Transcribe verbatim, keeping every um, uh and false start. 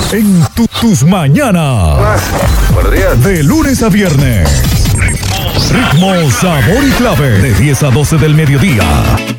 en tu- tus mañanas. Buenos días. De lunes a viernes. Ritmo, sabor y clave. De diez a doce del mediodía.